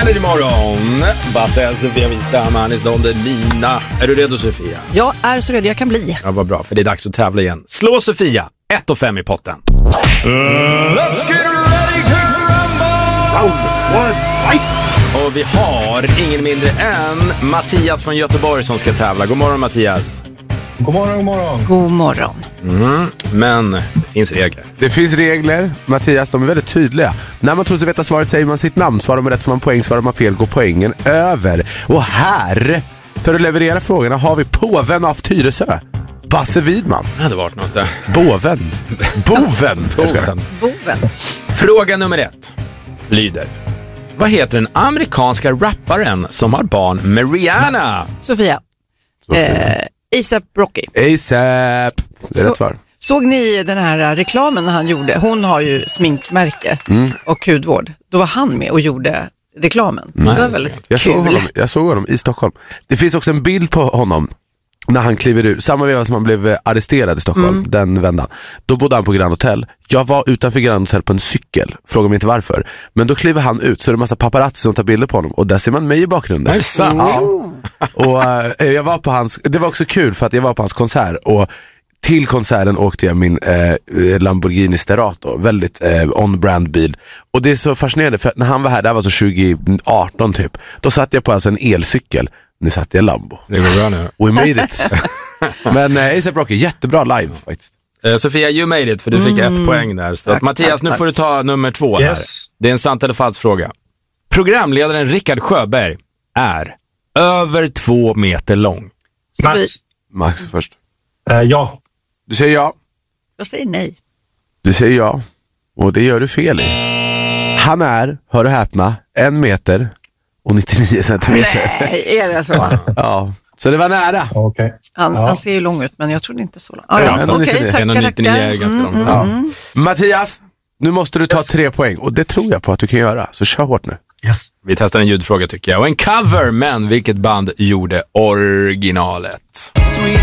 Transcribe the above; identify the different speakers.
Speaker 1: Energy morgon. Basse, Sofia Wistam, Anis Don Demina. Är du redo, Sofia?
Speaker 2: Jag är så redo jag kan bli.
Speaker 1: Ja, vad bra, för det är dags att tävla igen. Slå Sofia, 1 och 5 i potten.
Speaker 3: Let's get ready to rumble!
Speaker 1: Och vi har ingen mindre än Mattias från Göteborg som ska tävla. God morgon, Mattias.
Speaker 4: God morgon, god morgon.
Speaker 2: God morgon.
Speaker 1: Men det finns regler.
Speaker 5: Det finns regler, Mattias, de är väldigt tydliga. När man tror sig veta svaret säger man sitt namn. Svarar man rätt får man poäng, svarar man fel går poängen över. Och här, för att leverera frågorna, har vi påven av Tyresö, Basse Widman.
Speaker 1: Det hade varit något där.
Speaker 5: Boven.
Speaker 2: Boven.
Speaker 1: Fråga nummer 1 lyder: vad heter den amerikanska rapparen som har barn med Rihanna?
Speaker 2: Sofia. A$AP Rocky.
Speaker 5: A$AP. Det är rätt svar.
Speaker 2: Såg ni den här reklamen han gjorde? Hon har ju sminkmärke och hudvård. Då var han med och gjorde reklamen. Det var väldigt kul.
Speaker 5: Jag såg honom i Stockholm. Det finns också en bild på honom när han kliver ut, samma veva som han blev arresterad i Stockholm, den vändan. Då bodde han på Grand Hotel. Jag var utanför Grand Hotel på en cykel. Fråga mig inte varför. Men då kliver han ut, så är det en massa paparazzi som tar bilder på honom. Och där ser man mig i bakgrunden.
Speaker 1: Är det sant?
Speaker 5: Ja. Och jag var på hans, det var också kul för att jag var på hans konsert. Och till konserten åkte jag min Lamborghini Sterato. Väldigt on-brand bil. Och det är så fascinerande för att när han var här, det var så 2018 typ. Då satt jag på alltså en elcykel. Nu satt jag Lambo.
Speaker 1: Det går bra nu.
Speaker 5: We made it. Men A$AP Rocky, jättebra live faktiskt.
Speaker 1: Sofia, you made it, för du fick 1 poäng där. Så
Speaker 2: tack,
Speaker 1: Mattias, nu får du ta nummer 2 här. Det är en sant eller falsk fråga. Programledaren Rickard Sjöberg är över 2 meter lång.
Speaker 5: Max först.
Speaker 4: Ja.
Speaker 5: Du säger ja.
Speaker 2: Jag säger nej.
Speaker 5: Du säger ja. Och det gör du fel i. Han är, hör och häpna, 1 meter och 99 centimeter.
Speaker 2: Nej, är det så?
Speaker 5: Ja, så det var nära.
Speaker 4: Okej.
Speaker 2: Han ser ju lång ut, men jag trodde inte så lång.
Speaker 5: Okej,
Speaker 1: 1,99 är ganska långt.
Speaker 5: Ja. Mattias, nu måste du ta 3 poäng. Och det tror jag på att du kan göra. Så kör hårt nu.
Speaker 4: Yes.
Speaker 1: Vi testar en ljudfråga tycker jag. Och en cover, men vilket band gjorde originalet?